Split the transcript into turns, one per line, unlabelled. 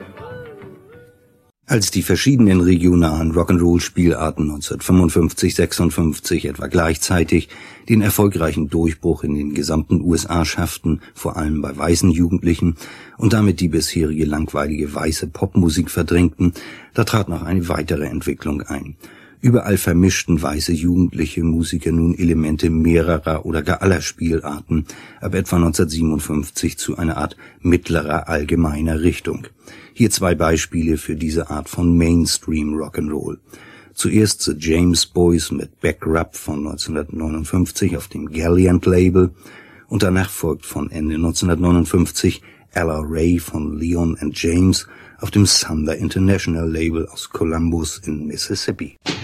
Als die verschiedenen regionalen Rock'n'Roll-Spielarten 1955/56 etwa gleichzeitig den erfolgreichen Durchbruch in den gesamten USA schafften, vor allem bei weißen Jugendlichen, und damit die bisherige langweilige weiße Popmusik verdrängten, da trat noch eine weitere Entwicklung ein. Überall vermischten weiße jugendliche Musiker nun Elemente mehrerer oder gar aller Spielarten, ab etwa 1957 zu einer Art mittlerer allgemeiner Richtung. Hier zwei Beispiele für diese Art von Mainstream Rock'n'Roll. Zuerst The James Boys mit Back Rub von 1959 auf dem Gallant Label und danach folgt von Ende 1959 Ella Ray von Leon and James auf dem Thunder International Label aus Columbus in Mississippi.